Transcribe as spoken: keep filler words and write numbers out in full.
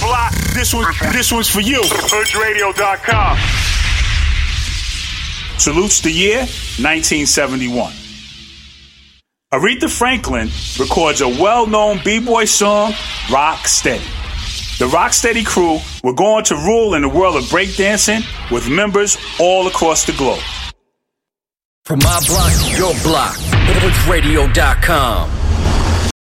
block, this one, this one's for you. Hood Radio dot com. Salutes the year nineteen seventy-one. Aretha Franklin records a well-known b-boy song, Rock Steady. The Rock Steady crew were going to rule in the world of breakdancing with members all across the globe. From my block to your block, Hood Radio dot com.